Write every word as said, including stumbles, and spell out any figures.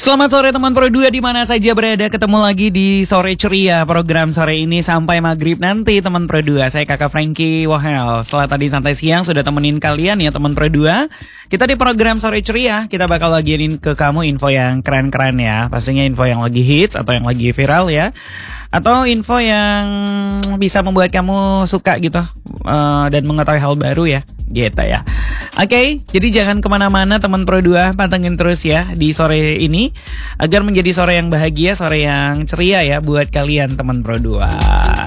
Selamat sore teman Pro dua di mana saja berada. Ketemu lagi di Sore Ceria, program sore ini sampai maghrib nanti teman Pro dua. Saya Kakak Frankie Wahel. Setelah tadi santai siang sudah temenin kalian ya teman Pro dua. Kita di program Sore Ceria, kita bakal bagiin ke kamu info yang keren-keren ya. Pastinya info yang lagi hits atau yang lagi viral ya. Atau info yang bisa membuat kamu suka gitu uh, dan mengetahui hal baru ya. Gitu ya. Oke, okay, jadi jangan kemana-mana teman Pro dua, pantengin terus ya di sore ini agar menjadi sore yang bahagia, sore yang ceria ya buat kalian teman Pro dua.